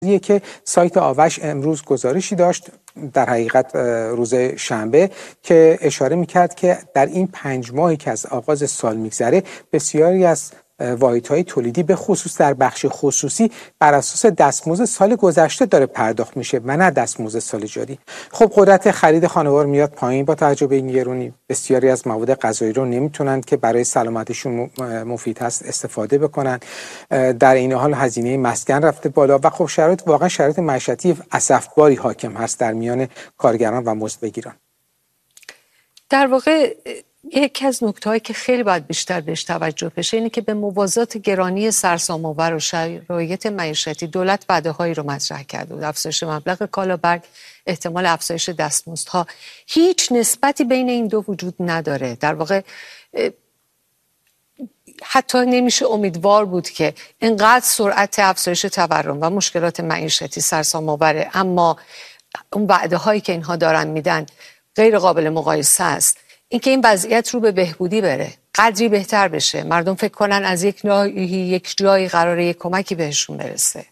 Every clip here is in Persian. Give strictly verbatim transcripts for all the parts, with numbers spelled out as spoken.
که سایت آوش امروز گزارشی داشت، در حقیقت روز شنبه، که اشاره میکرد که در این پنج ماهی که از آغاز سال میگذره بسیاری از واحدهای تولیدی به خصوص در بخش خصوصی بر اساس دستمزد سال گذشته داره پرداخت میشه و نه dastmozد سال جاری. خب قدرت خرید خانوار میاد پایین با توجه به این گرونی. بسیاری از مواد غذایی رو نمیتونن که برای سلامتیشون مفید هست استفاده بکنن. در این حال هزینه مسکن رفته بالا و خب شرایط واقعا شرایط معیشتی اسفباری حاکم هست در میان کارگران و مزدبگیران. در واقع یکی از نکته‌هایی که خیلی باید بیشتر بهش توجه بشه اینه که به موازات گرانی سرسام‌آور و شرایط معیشتی دولت وعده‌هایی رو مطرح کرده بود. افزایش مبلغ کالابرگ، احتمال افزایش دستمزدها، هیچ نسبتی بین این دو وجود نداره. در واقع حتی نمیشه امیدوار بود که اینقدر سرعت افزایش تورم و مشکلات معیشتی سرسام‌آوره، اما اون وعده‌هایی که اینها دارن میدن غیر قابل مقایسه است. اینکه این وضعیت رو به بهبودی بره، قدری بهتر بشه، مردم فکر کنن از یک ناحیه یک جایی قراره یک کمکی بهشون برسه.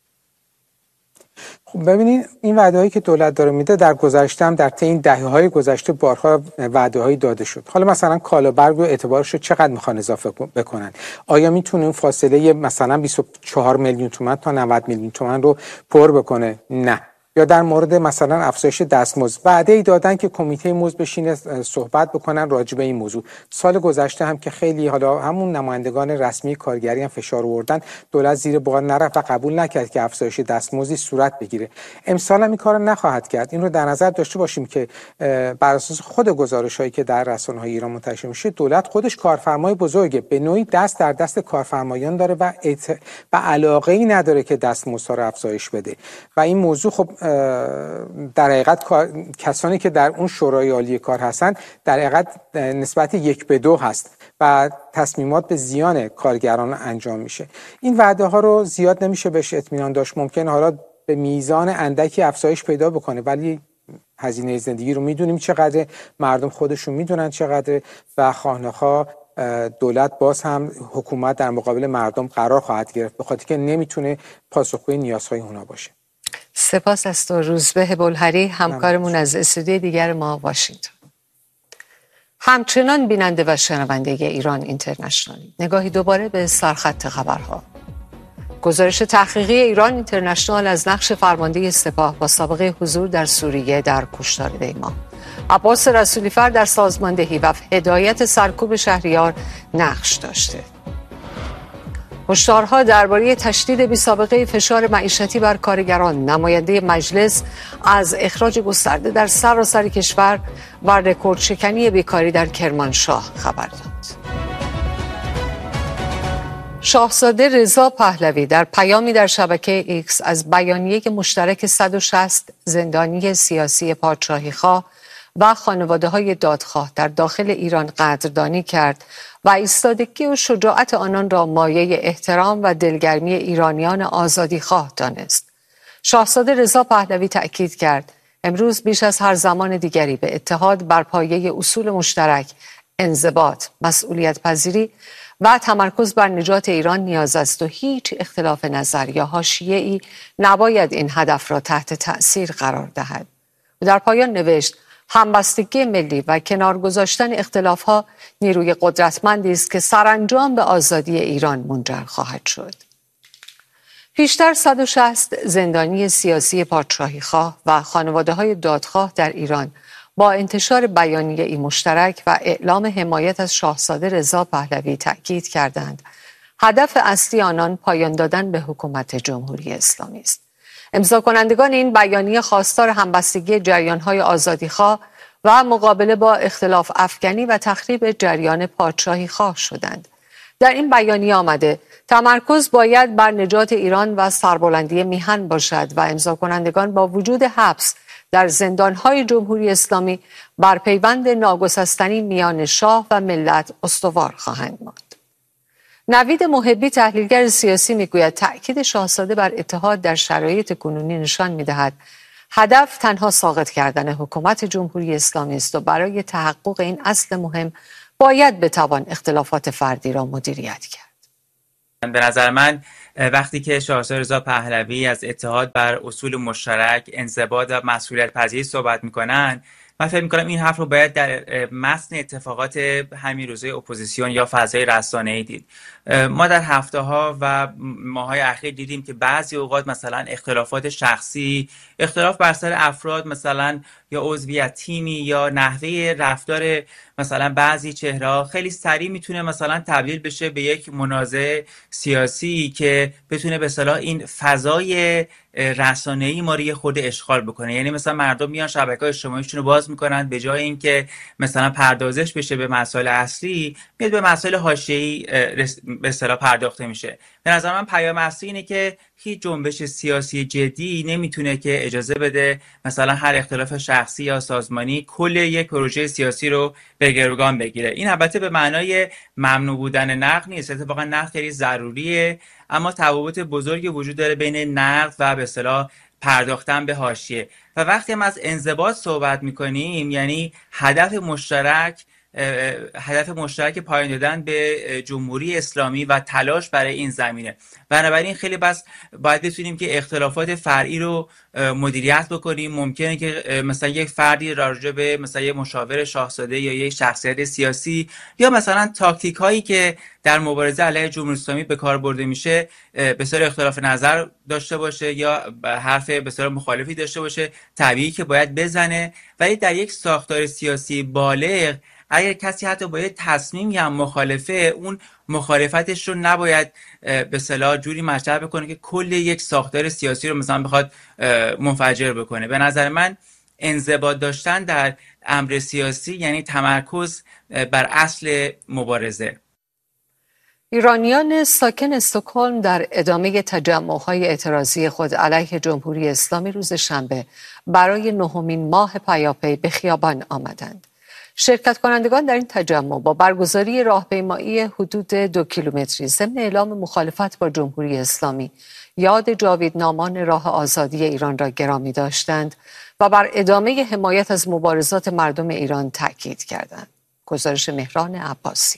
خب ببینید این وعده‌هایی که دولت داره میده در گذشته هم در طی این دهه‌های گذشته بارها وعده‌هایی داده شد. حالا مثلا کالابرگ رو اعتبارش رو چقدر میخوان اضافه بکنن؟ آیا میتونه اون فاصله مثلا بیست و چهار میلیون تومان تا نود میلیون تومان رو پر بکنه؟ نه. یا در مورد مثلا افزایش دستمزد وعده ای دادن که کمیته مزد بشینه صحبت بکنن راجع به این موضوع. سال گذشته هم که خیلی حالا همون نمایندگان رسمی کارگری هم فشار آوردن، دولت زیر بار نرفت و قبول نکرد که افزایش دستمزدی صورت بگیره. امسال هم این کارو نخواهد کرد. این رو در نظر داشته باشیم که بر اساس خود گزارش‌هایی که در رسانه‌های ایران منتشر میشه، دولت خودش کارفرمای بزرگه، به نوعی دست در دست کارفرمایان داره و ات... و علاقه‌ای نداره که دستمزدها رو افزایش بده. و این موضوع خب در حقیقت کسانی که در اون شورای عالی کار هستن در حقیقت نسبت یک به دو هست و تصمیمات به زیان کارگران انجام میشه. این وعده ها رو زیاد نمیشه بهش اطمینان داشت. ممکن حالا به میزان اندکی افزایش پیدا بکنه، ولی هزینه زندگی رو میدونیم چقدر، مردم خودشون میدونن چقدر و خانه‌ها دولت باز هم حکومت در مقابل مردم قرار خواهد گرفت، به خاطر که نمیتونه پاسخگوی نیازهای اونا باشه. سپاس از تو روزبه بلهری، همکارمون از استودیوی دیگر ما واشنگتن. همچنان بیننده و شنونده ایران اینترنشنال، نگاهی دوباره به سرخط خبرها. گزارش تحقیقی ایران اینترنشنال از نقش فرمانده سپاه با سابقه حضور در سوریه در کشتار دیما. عباس رسولیفر در سازماندهی و هدایت سرکوب شهریار نقش داشته. هشدارها درباره تشدید بی‌سابقه فشار معیشتی بر کارگران. نماینده مجلس از اخراج گسترده در سراسر کشور و رکورد شکنی بیکاری در کرمانشاه خبر داد. شاهزاده رضا پهلوی در پیامی در شبکه ایکس از بیانیه مشترک صد و شصت زندانی سیاسی پادشاهی‌خواه و خانواده‌های دادخواه در داخل ایران قدردانی کرد و ایستادگی و شجاعت آنان را مایه احترام و دلگرمی ایرانیان آزادیخواه دانست. شاهزاده رضا پهلوی تأکید کرد امروز بیش از هر زمان دیگری به اتحاد بر پایه اصول مشترک، انضباط، مسئولیت پذیری و تمرکز بر نجات ایران نیاز است و هیچ اختلاف نظر یا حاشیه‌ای نباید این هدف را تحت تأثیر قرار دهد. و در پایان نوشت همبستگی ملی و کنار گذاشتن اختلاف‌ها نیروی قدرتمندی است که سرانجام به آزادی ایران منجر خواهد شد. پیشتر صد و شصت زندانی سیاسی پادشاهی‌خواه و خانواده‌های دادخواه در ایران با انتشار بیانیه‌ای مشترک و اعلام حمایت از شاهزاده رضا پهلوی تأکید کردند هدف اصلی آنان پایان دادن به حکومت جمهوری اسلامی است. امضا کنندگان این بیانیه خواستار همبستگی جریان‌های آزادیخواه و مقابله با اختلاف افکنی و تخریب جریان پادشاهی‌خواه شدند. در این بیانیه آمده تمرکز باید بر نجات ایران و سربلندی میهن باشد و امضا کنندگان با وجود حبس در زندان‌های جمهوری اسلامی بر پیوند ناگسستنی میان شاه و ملت استوار خواهند ماند. نوید محبی تحلیلگر سیاسی میگوید تأکید شاهزاده بر اتحاد در شرایط کنونی نشان میدهد هدف تنها ساقط کردن حکومت جمهوری اسلامی است و برای تحقق این اصل مهم باید بتوان اختلافات فردی را مدیریت کرد. به نظر من وقتی که شاهزاده رضا پهلوی از اتحاد بر اصول مشترک، انضباط و مسئولیت پذیری صحبت میکنن، من فکر میکنم این حرف رو باید در متن اتفاقات همین روزه اپوزیسیون یا فضای رسانه‌ای دید. ما در هفته ها و ماهای اخیر دیدیم که بعضی اوقات مثلا اختلافات شخصی، اختلاف بر سر افراد مثلا یا عضویت تیمی یا نحوه رفتار مثلا بعضی چهره‌ها خیلی سریع میتونه مثلا تبدیل بشه به یک منازعه سیاسی که بتونه به اصطلاح این فضای رسانه‌ای ما رو یه خود اشغال بکنه. یعنی مثلا مردم میان شبکه‌های اجتماعیشون رو باز میکنن، به جای اینکه مثلا پردازش بشه به مسائل اصلی، میاد به مسائل حاشیه‌ای به اصطلاح پرداخته میشه. به نظر من پیام اصلی اینه که هیچ جنبش سیاسی جدی نمیتونه که اجازه بده مثلا هر اختلاف شخصی یا سازمانی کل یک پروژه سیاسی رو به گروگان بگیره. این البته به معنای ممنوع بودن نقد نیست، اتفاقا نقد خیلی ضروریه، اما تفاوت بزرگی وجود داره بین نقد و به اصطلاح پرداختن به حاشیه. و وقتی هم از انضباط صحبت میکنیم، یعنی هدف مشترک هدف مشترک پایان دادن به جمهوری اسلامی و تلاش برای این زمینه. بنابراین خیلی بس باید بتونیم که اختلافات فرعی رو مدیریت بکنیم. ممکنه که مثلا یک فردی راجع به مثلا یک مشاور شاهزاده یا یک شخصیت سیاسی یا مثلا تاکتیک هایی که در مبارزه علیه جمهوری اسلامی به کار برده میشه بسیار اختلاف نظر داشته باشه یا حرف بسیار مخالفی داشته باشه، طبیعی که باید بزنه. ولی در یک ساختار سیاسی بالغ اگر کسی حتی با یه تصمیمی هم مخالفه، اون مخالفتش رو نباید به اصطلاح جوری مطرح بکنه که کل یک ساختار سیاسی رو مثلا بخواد منفجر بکنه. به نظر من انضباط داشتن در امر سیاسی یعنی تمرکز بر اصل مبارزه. ایرانیان ساکن استکهلم در ادامه تجمع‌های اعتراضی خود علیه جمهوری اسلامی روز شنبه برای نهمین ماه پیاپی به خیابان آمدند. شرکت کنندگان در این تجمع با برگزاری راهپیمایی حدود دو کیلومتری ضمن اعلام مخالفت با جمهوری اسلامی یاد جاویدنامان راه آزادی ایران را گرامی داشتند و بر ادامه حمایت از مبارزات مردم ایران تاکید کردند. گزارش مهران عباسی.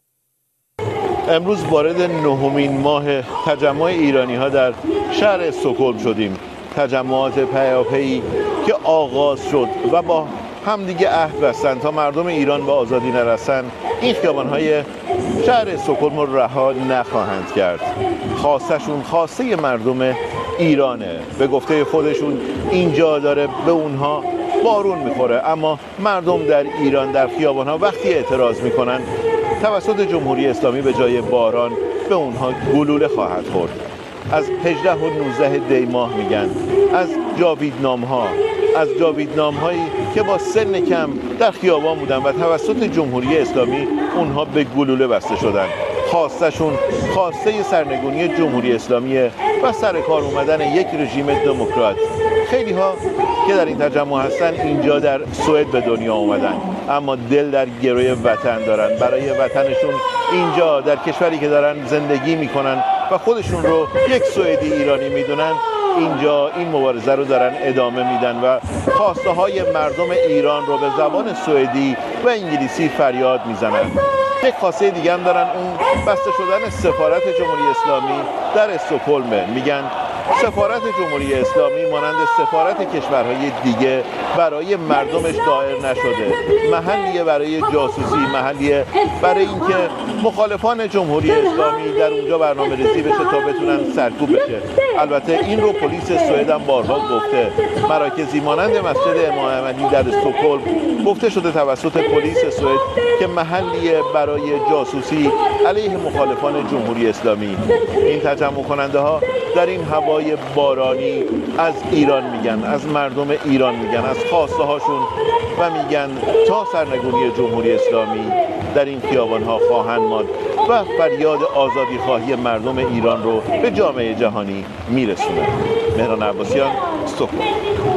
امروز وارد نهمین ماه تجمع ایرانی ها در شهر استکهلم شدیم. تجمعات پیاپی که آغاز شد و با همدیگه عهد بستن تا مردم ایران به آزادی نرسن، این خیابان‌های شهر استکهلم رو رها نخواهند کرد. خواستشون خواسته مردم ایرانه. به گفته خودشون اینجا داره به اونها بارون میخوره، اما مردم در ایران در خیابان‌ها وقتی اعتراض میکنن توسط جمهوری اسلامی به جای باران به اونها گلوله خواهد خورد. از هجده و نوزده دی ماه میگن، از جاویدنام‌ها، از جاویدنام‌هایی که با سن کم در خیابان بودن و توسط جمهوری اسلامی اونها به گلوله بسته شدن. خواستشون خواسته سرنگونی جمهوری اسلامی و سر کار اومدن یک رژیم دموکرات. خیلی ها که در این تجمع هستن اینجا در سوئد به دنیا اومدن، اما دل در گروی وطن دارن. برای وطنشون اینجا در کشوری که دارن زندگی میکنن و خودشون رو یک سوئدی ایرانی میدونن، اینجا این مبارزه رو دارن ادامه میدن و خواسته های مردم ایران رو به زبان سوئدی و انگلیسی فریاد میزنن. یک خواسته دیگه هم دارن، اون بسته شدن سفارت جمهوری اسلامی در استکهلم. میگن سفارت جمهوری اسلامی مانند سفارت کشورهای دیگه برای مردمش دایر نشده، محلیه برای جاسوسی، محلیه برای اینکه مخالفان جمهوری اسلامی در اونجا برنامه ریزی بشه تا بتونن سرکوب بشه. البته این رو پلیس سوئد هم بارها گفته. مراکزی مانند مسجد امام علی در استکهلم گفته شده توسط پلیس سوئد که محلیه برای جاسوسی علیه مخالفان جمهوری اسلامی. این تجمع کننده ها در این هوای بارانی از ایران میگن، از مردم ایران میگن، از خواسته هاشون و میگن تا سرنگونی جمهوری اسلامی در این خیابان ها خواهند ماند و فریاد آزادی خواهی مردم ایران رو به جامعه جهانی میرسونه. مهران عباسیان، استکهلم.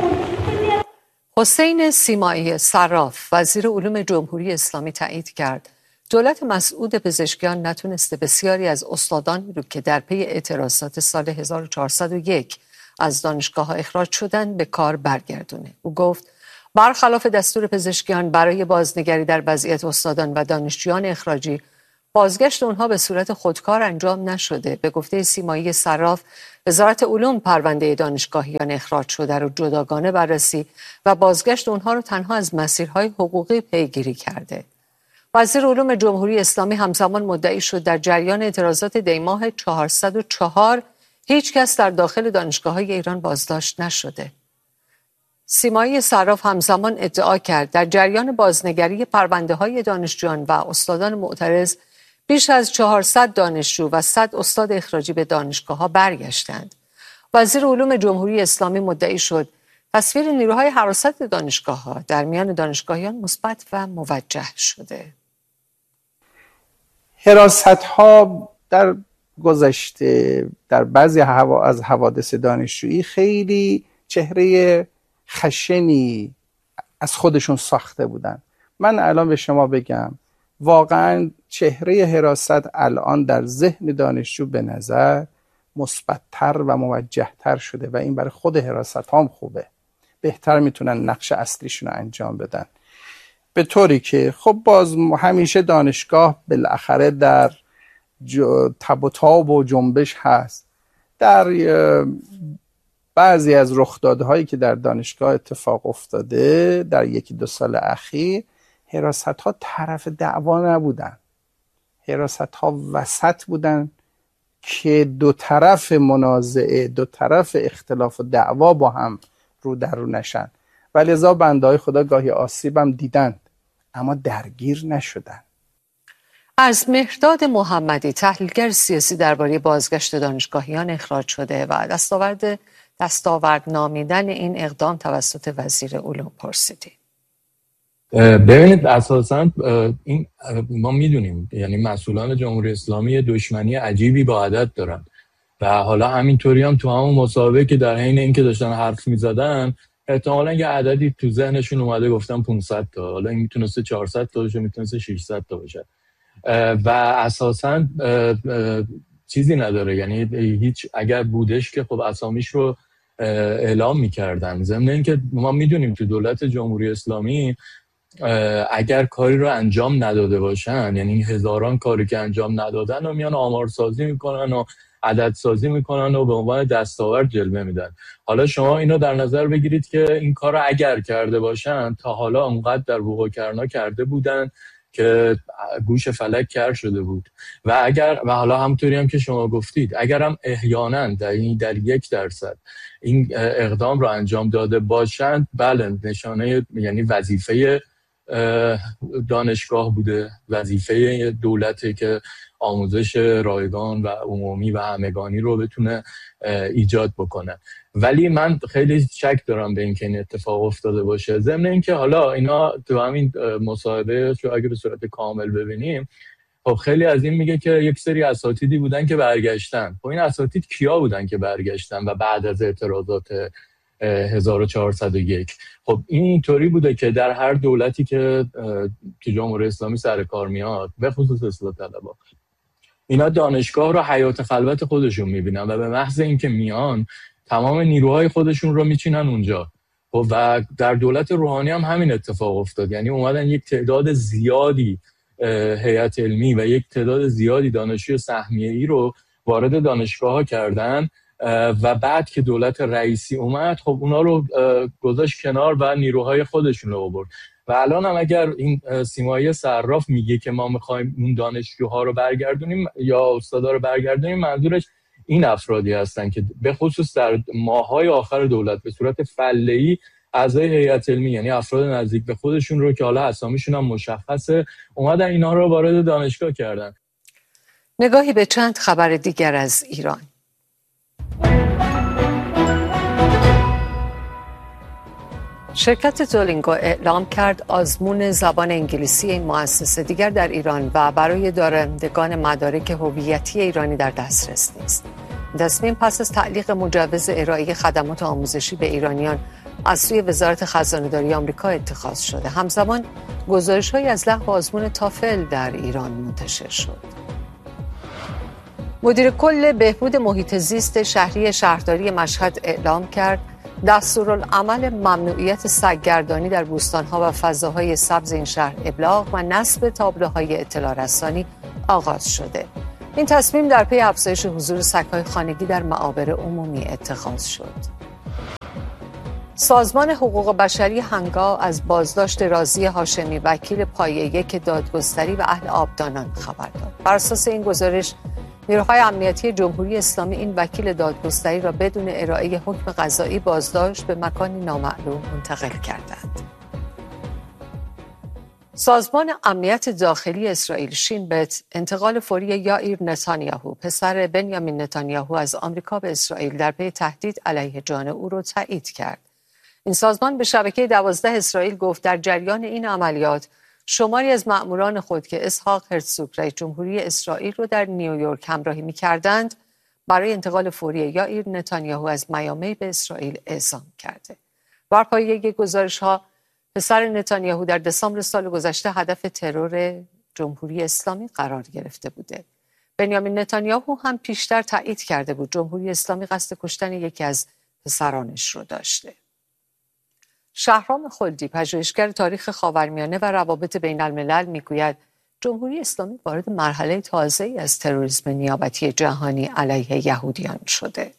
حسین سیمایی صراف وزیر علوم جمهوری اسلامی تایید کرد دولت مسعود پزشکیان نتونسته بسیاری از استادانی رو که در پی اعتراضات سال هزار و چهارصد و یک از دانشگاه‌ها اخراج شدن به کار برگردونه. او گفت برخلاف دستور پزشکیان برای بازنگری در وضعیت استادان و دانشجویان اخراجی، بازگشت اونها به صورت خودکار انجام نشده. به گفته سیمایی صراف، وزارت علوم پرونده دانشگاهیان اخراج شده رو جداگانه بررسی و بازگشت اونها رو تنها از مسیرهای حقوقی پیگیری کرده. وزیر علوم جمهوری اسلامی همزمان مدعی شد در جریان اعتراضات دیماه چهارصد و چهار هیچ کس در داخل دانشگاه‌های ایران بازداشت نشده. سیمایی صراف همزمان ادعا کرد در جریان بازنگری پرونده‌های دانشجویان و استادان معترض بیش از چهارصد دانشجو و صد استاد اخراجی به دانشگاه‌ها برگشتند. وزیر علوم جمهوری اسلامی مدعی شد تصویر نیروهای حراست دانشگاه‌ها در میان دانشگاهیان مثبت و موجه شده. حراست‌ها در گذشته در بعضی حوا... از حوادث دانشجویی خیلی چهره خشنی از خودشون ساخته بودن. من الان به شما بگم واقعا چهره حراست الان در ذهن دانشجو به نظر مثبت‌تر و موجه‌تر شده و این برای خود حراست هم خوبه. بهتر میتونن نقش اصلیشون رو انجام بدن. به طوری که خب باز همیشه دانشگاه بالاخره در تب و تاب و جنبش هست. در بعضی از رخدادهایی که در دانشگاه اتفاق افتاده در یکی دو سال اخیر، حراست ها طرف دعوا نبودن، حراست ها وسط بودن که دو طرف منازعه، دو طرف اختلاف و دعوا با هم رو در رو نشن و لذا بنده های خدا گاهی آسیبم دیدند اما درگیر نشدن. از مهرداد محمدی، تحلیلگر سیاسی، درباره بازگشت دانشگاهیان اخراج شده و دستاورد دستاورد نامیدن این اقدام توسط وزیر علوم پرسیدیم. ببینید اساساً این ما میدونیم، یعنی مسئولان جمهوری اسلامی دشمنی عجیبی با عدد دارن و حالا همینطوری هم تو همون مسابقه که در حین اینکه داشتن حرف میزدن احتمالاً یه عددی تو ذهنشون اومده گفتن پانصد تا، حالا این میتونسته چهارصد تا باشه، میتونسته ششصد تا باشه و اساساً چیزی نداره، یعنی هیچ اگر بودش که خب اسامیش رو اعلام میکردن. ضمن اینکه ما میدونیم تو دولت جمهوری اسلامی اگر کاری رو انجام نداده باشن، یعنی هزاران کاری که انجام ندادن و میان آمارسازی میکنن و عدد سازی میکنن و به عنوان دستاورد جلوه میدن. حالا شما اینو در نظر بگیرید که این کار رو اگر کرده باشن تا حالا اونقدر در وقوع کرنا کرده بودن که گوش فلک کر شده بود و اگر و حالا همونطوری هم که شما گفتید اگر هم احیانا در این در یک درصد این اقدام رو انجام داده باشند، بله نشانه یعنی وظیفه دانشگاه بوده، وظیفه دولته که آموزش رایگان و عمومی و همگانی رو بتونه ایجاد بکنه. ولی من خیلی شک دارم به اینکه این اتفاق افتاده باشه. ضمن اینکه حالا اینا تو همین مصاحبه شو اگه به صورت کامل ببینیم، خب خیلی از این میگه که یک سری اساتیدی بودن که برگشتن. خب این اساتید کیا بودن که برگشتن و بعد از اعتراضات هزار و چهارصد و یک؟ خب این اینطوری بوده که در هر دولتی که تو جمهوری اسلامی سر کار میاد، به خصوص اصلاح طلبها، اینا دانشگاه رو حیات خلوت خودشون میبینن و به محض اینکه میان تمام نیروهای خودشون رو میچینن اونجا. خب و در دولت روحانی هم همین اتفاق افتاد، یعنی اومدن یک تعداد زیادی هیئت علمی و یک تعداد زیادی دانشجوی سهمیه‌ای رو وارد دانشگاه ها کردن و بعد که دولت رئیسی اومد خب اونا رو گذاشت کنار و نیروهای خودشون رو آورد. و الان هم اگر این سیمایی صراف میگه که ما میخوایم اون دانشجوها رو برگردونیم یا استادا رو برگردونیم، منظورش این افرادی هستن که به خصوص در ماه‌های آخر دولت به صورت فله‌ای اعضای هیئت علمی، یعنی افراد نزدیک به خودشون رو که حالا اسامیشون هم مشخصه، اومدن اینا رو وارد دانشگاه کردن. نگاهی به چند خبر دیگر از ایران. شرکت دولینگو اعلام کرد آزمون زبان انگلیسی این مؤسسه دیگر در ایران و برای دارندگان مدارک هویتی ایرانی در دسترس نیست. تصمیم پس از تعلیق مجوز ارائه خدمات آموزشی به ایرانیان از سوی وزارت خزانه‌داری آمریکا اتخاذ شده. همزمان گزارش‌هایی از لغو آزمون تافل در ایران منتشر شد. مدیر کل بهبود محیط زیست شهری شهرداری مشهد اعلام کرد دستورالعمل ممنوعیت سگ‌گردانی در بوستان‌ها و فضاهای سبز این شهر ابلاغ و نصب تابلوهای اطلاع رسانی آغاز شده. این تصمیم در پی افزایش حضور سگ‌های خانگی در معابر عمومی اتخاذ شد. سازمان حقوق بشری هنگا از بازداشت راضی هاشمی وکیل پایه یک دادگستری و اهل آبدانان خبر داد. بر اساس این گزارش نیروهای امنیتی جمهوری اسلامی این وکیل دادگستری را بدون ارائه حکم قضایی بازداشت به مکانی نامعلوم منتقل کردند. سازمان امنیت داخلی اسرائیل شین بت انتقال فوری یائیر نتانیاهو پسر بنیامین نتانیاهو از آمریکا به اسرائیل در پی تهدید علیه جان او را تایید کرد. این سازمان به شبکه دوازده اسرائیل گفت در جریان این عملیات شماری از مأموران خود که اسحاق هرتزوگ رئیس جمهوری اسرائیل رو در نیویورک همراهی می‌کردند برای انتقال فوری یائیر نتانیاهو از میامی به اسرائیل اعزام کرده. بر پایه گزارش‌ها پسر نتانیاهو در دسامبر سال گذشته هدف ترور جمهوری اسلامی قرار گرفته بوده. بنیامین نتانیاهو هم پیشتر تایید کرده بود جمهوری اسلامی قصد کشتن یکی از پسرانش رو داشته. شهرام خلدی پژوهشگر تاریخ خاورمیانه و روابط بین الملل میگوید جمهوری اسلامی وارد مرحله تازه‌ای از تروریسم نیابتی جهانی علیه یهودیان شده.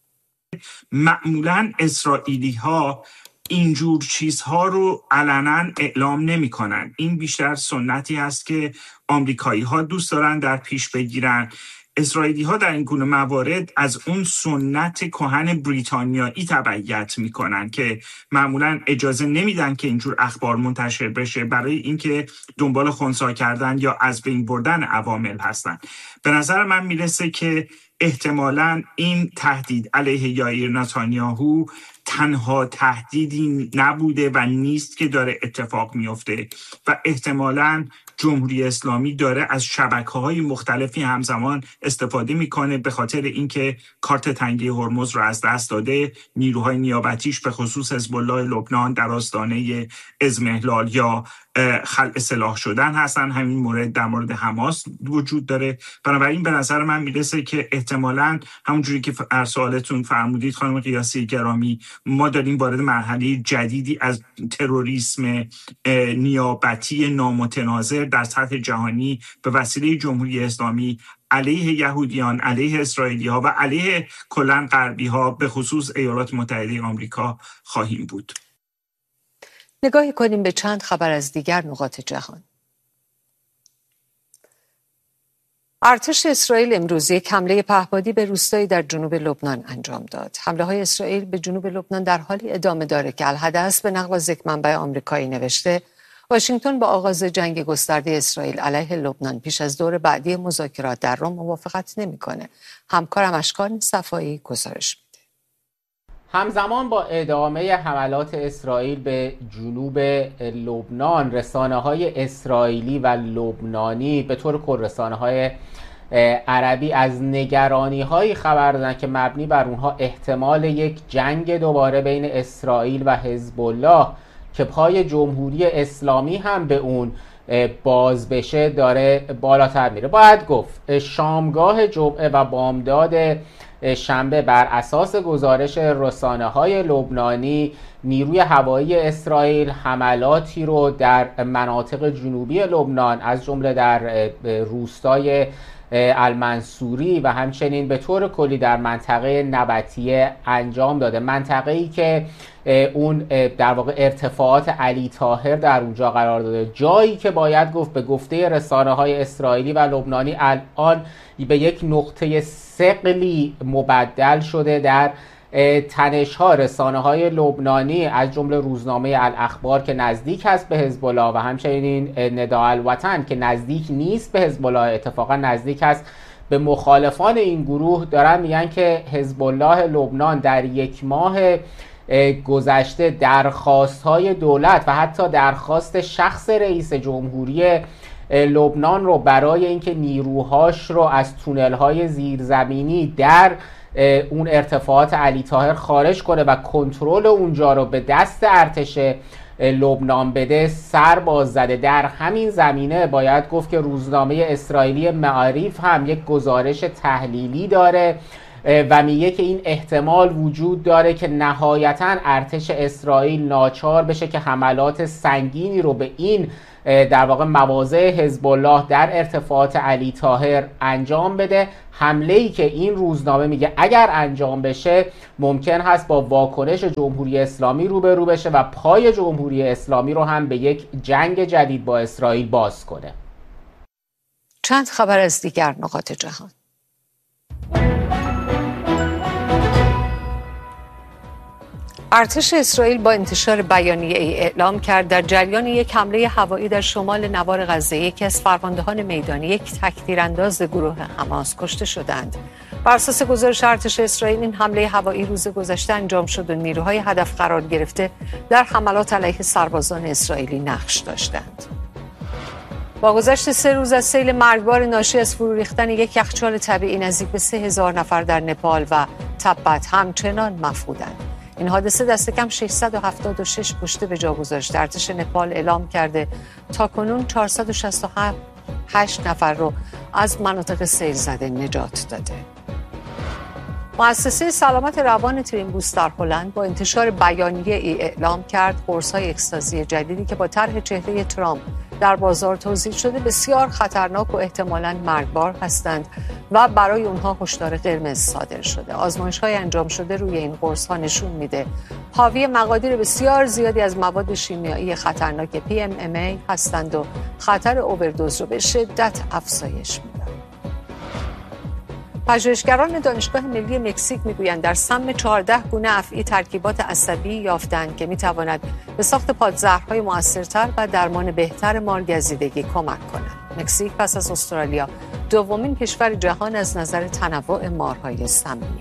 معمولاً اسرائیلی‌ها اینجور چیزها رو علنا اعلام نمی کنن. این بیشتر سنتی هست که آمریکایی ها دوست دارن در پیش بگیرن. اسرائیلی ها در این گونه موارد از اون سنت کهن بریتانیایی تبعیت میکنن که معمولا اجازه نمیدن که اینجور اخبار منتشر بشه برای اینکه دنبال خنثی کردن یا از بین بردن عوامل هستن. به نظر من میرسه که احتمالاً این تهدید علیه یائیر نتانیاهو تنها تهدیدی نبوده و نیست که داره اتفاق میفته و احتمالاً جمهوری اسلامی داره از شبکه‌های مختلفی همزمان استفاده میکنه به خاطر اینکه کارت تنگه هرمز رو از دست داده. نیروهای نیابتیش به خصوص حزب الله لبنان در آستانه اضمحلال یا خلع سلاح شدن هستن. همین مورد در مورد حماس وجود داره. بنابراین به نظر من میرسه که احتمالاً همونجوری که در سوالتون فرمودید خانم قیاسی گرامی، ما داریم وارد مرحله جدیدی از تروریسم نیابتی نامتناظر در سطح جهانی به وسیله جمهوری اسلامی علیه یهودیان، علیه اسرائیلی ها و علیه کلاً غربی ها به خصوص ایالات متحده آمریکا خواهیم بود. نگاهی کنیم به چند خبر از دیگر نقاط جهان. ارتش اسرائیل امروز یک حمله پهپادی به روستایی در جنوب لبنان انجام داد. حمله های اسرائیل به جنوب لبنان در حالی ادامه داره که الحدث به نقل از یک منبع آمریکایی نوشته واشنگتن با آغاز جنگ گسترده اسرائیل علیه لبنان پیش از دور بعدی مذاکرات در روم موافقت نمی‌کنه. همکارم اشکان صفایی گزارش میده. همزمان با ادامه حملات اسرائیل به جنوب لبنان، رسانه‌های اسرائیلی و لبنانی به طور کل رسانه‌های عربی از نگرانی‌هایی خبر دادن که مبنی بر اونها احتمال یک جنگ دوباره بین اسرائیل و حزب الله که پای جمهوری اسلامی هم به اون باز بشه داره بالاتر میره. باید گفت شامگاه جمعه و بامداد شنبه بر اساس گزارش رسانه‌های لبنانی نیروی هوایی اسرائیل حملاتی رو در مناطق جنوبی لبنان از جمله در روستای المنصوری و همچنین به طور کلی در منطقه نبطیه انجام داده. منطقه‌ای که اون در واقع ارتفاعات علی طاهر در اونجا قرار داده، جایی که باید گفت به گفته رسانه‌های اسرائیلی و لبنانی الان به یک نقطه ثقلی مبدل شده در تنش‌ها. رسانه‌های لبنانی از جمله روزنامه الاخبار که نزدیک است به حزب الله و همچنین نداء الوطن که نزدیک نیست به حزب الله، اتفاقا نزدیک است به مخالفان این گروه، دارن میگن که حزب الله لبنان در یک ماه گذشته درخواست‌های دولت و حتی درخواست شخص رئیس جمهوری لبنان رو برای اینکه نیروهاش رو از تونل‌های زیرزمینی در اون ارتفاعات علی طاهر خارج کنه و کنترل اونجا رو به دست ارتش لبنان بده سر باز زده. در همین زمینه باید گفت که روزنامه اسرائیلی معارف هم یک گزارش تحلیلی داره و میگه که این احتمال وجود داره که نهایتاً ارتش اسرائیل ناچار بشه که حملات سنگینی رو به این در واقع مواضع حزب الله در ارتفاعات علی طاهر انجام بده. حمله‌ای که این روزنامه میگه اگر انجام بشه ممکن هست با واکنش جمهوری اسلامی روبرو بشه و پای جمهوری اسلامی رو هم به یک جنگ جدید با اسرائیل باز کنه. چند خبر از دیگر نقاط جهان. ارتش اسرائیل با انتشار بیانیه ای اعلام کرد در جریان یک حمله هوایی در شمال نوار غزه یکی از فرماندهان میدانی یک تکتیرانداز گروه حماس کشته شدند. بر اساس گزارش ارتش اسرائیل این حمله هوایی روز گذشته انجام شد و نیروهای هدف قرار گرفته در حملات علیه سربازان اسرائیلی نقش داشتند. با گذشت سه روز از سیل مرگبار ناشی از فرو ریختن یک یخچال طبیعی نزدیک به سه هزار نفر در نپال و تبت همچنان مفقودند. این حادثه دست کم ششصد و هفتاد و شش کشته به جا گذاشته. ارتش نپال اعلام کرده تاکنون چهارصد و شصت و هشت نفر رو از مناطق سیل زده نجات داده. مؤسسه سلامت روان تریمبوس در هلند با انتشار بیانیه ای اعلام کرد قرص‌های اکستازی جدیدی که با طرح چهره ترامپ در بازار توزیع شده بسیار خطرناک و احتمالاً مرگبار هستند و برای اونها هشدار قرمز صادر شده. آزمایش‌های انجام شده روی این قرص‌ها نشون میده حاوی مقادیر بسیار زیادی از مواد شیمیایی خطرناک پی ام ام ای هستند و خطر اووردوز رو به شدت افزایش میدن. پژوهشگران دانشگاه ملی مکزیک میگویند در سم چهارده گونه افعی ترکیبات عصبی یافتند که میتواند به ساخت پادزهرهای موثرتر و درمان بهتر مارگزیدگی کمک کند. مکزیک پس از استرالیا دومین کشور جهان از نظر تنوع مارهای سمیه.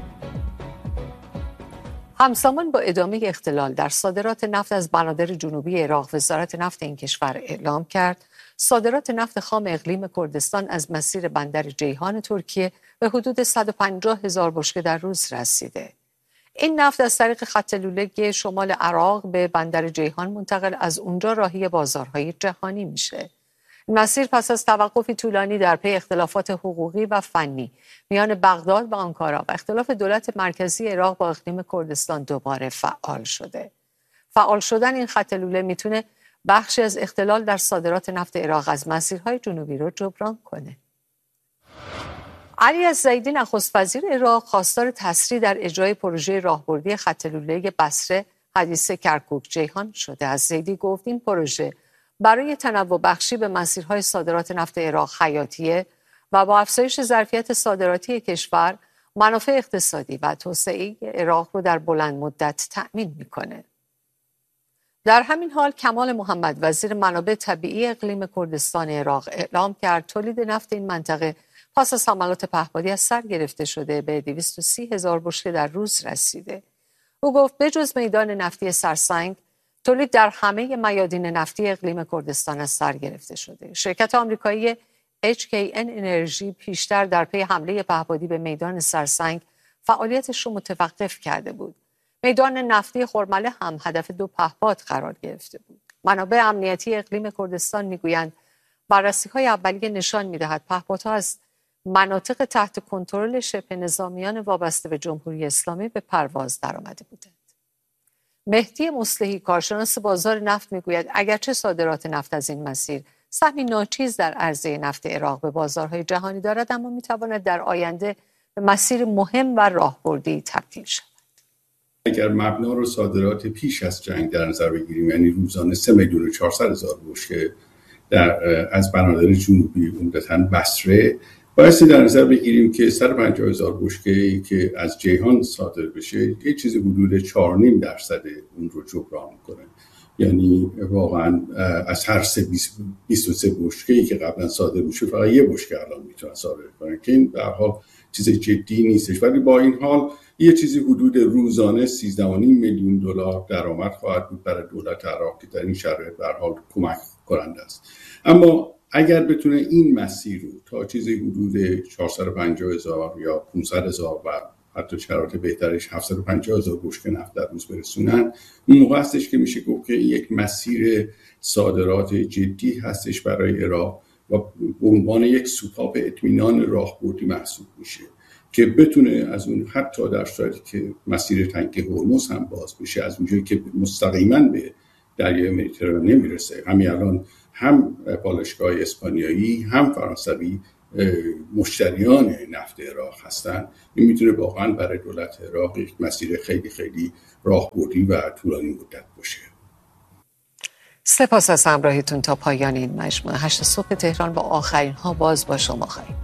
همزمان با ادامه اختلال در صادرات نفت از بنادر جنوبی عراق، وزارت نفت این کشور اعلام کرد صادرات نفت خام اقلیم کردستان از مسیر بندر جیهان ترکیه به حدود صد و پنجاه هزار بشکه در روز رسیده. این نفت از طریق خط لوله‌ای شمال عراق به بندر جیهان منتقل، از اونجا راهی بازارهای جهانی میشه. این مسیر پس از توقفی طولانی در پی اختلافات حقوقی و فنی میان بغداد و آنکارا و اختلاف دولت مرکزی عراق با اقلیم کردستان دوباره فعال شده. فعال شدن این خط لوله میتونه بخشی از اختلال در صادرات نفت عراق از مسیرهای جنوبی رو جبران کنه. علی الزیدی نخست وزیر عراق خواستار تسریع در اجرای پروژه راهبردی خط لوله بصره حدیث کرکوک جیهان شده. الزیدی گفت این پروژه برای تنوع بخشی به مسیرهای صادرات نفت عراق حیاتیه و با افزایش ظرفیت صادراتی کشور منافع اقتصادی و توسعه عراق رو در بلند مدت تأمین میکنه. در همین حال کمال محمد وزیر منابع طبیعی اقلیم کردستان عراق اعلام کرد تولید نفت این منطقه پس از حملات پهپادی از سر گرفته شده به دویست و سی هزار بشکه در روز رسیده. او گفت بجز میدان نفتی سرسنگ تولید در همه میادین نفتی اقلیم کردستان از سر گرفته شده. شرکت آمریکایی اچ کی ان انرژی پیشتر در پی حمله پهپادی به میدان سرسنگ فعالیتش رو متوقف کرده بود. میدان نفتی خرمله هم هدف دو پهپاد قرار گرفته بود. منابع امنیتی اقلیم کردستان میگویند بررسی‌های اولیه نشان می‌دهد پهپادها از مناطق تحت کنترل شبه نظامیان وابسته به جمهوری اسلامی به پرواز درآمده بودند. مهدی مصلحی کارشناس بازار نفت میگوید اگرچه صادرات نفت از این مسیر سهمی ناچیز در عرضه نفت عراق به بازارهای جهانی دارد، اما میتواند در آینده به مسیر مهم و راهبردی تبدیل شود. اگر مبنا رو صادرات پیش از جنگ در نظر بگیریم، یعنی روزانه سه میلیون و چهارصد هزار بشکه در از بنادر جنوبی عمدتاً بصره، بایستی در نظر بگیریم که صد و پنجاه هزار بشکه‌ای که از جیهان صادر بشه یه چیزی حدود چهار و نیم درصد اون رو جبران میکنه. یعنی واقعا از هر سه بیست و سه بشکه‌ای که قبلا صادر میشه فقط یه بشکه الان میتونن صادر کنن که این در حال چیز جدی نیستش. ولی با این حال یه چیزی حدود روزانه سیزده و نیم میلیون دلار درآمد خواهد بود برای دولت عراق که در این شرایط به هر حال کمک کننده است. اما اگر بتونه این مسیر رو تا چیزی حدود چهارصد و پنجاه هزار یا پانصد هزار و حتی شرایط بهترش هفتصد و پنجاه هزار بشکه نفت در روز برسونن، اون موقع هستش که میشه گفت که یک مسیر صادرات جدی هستش برای عراق و به عنوان یک سوپاپ اطمینان راهبردی محسوب میشه. که بتونه از اون، حتی در صورتی که مسیر تنگ هرمز هم باز بشه، از اونجایی که مستقیما به دریای مدیترانه نمیرسه. همین الان هم پالایشگاه اسپانیایی هم فرانسوی مشتریان نفت عراق هستن. این میتونه واقعا برای دولت عراق یک مسیر خیلی خیلی راهبردی و طولانی مدت باشه. سپاس از همراهیتون تا پایان این مجموعه. هشت صبح تهران با آخرین ها باز با شما خواهیم.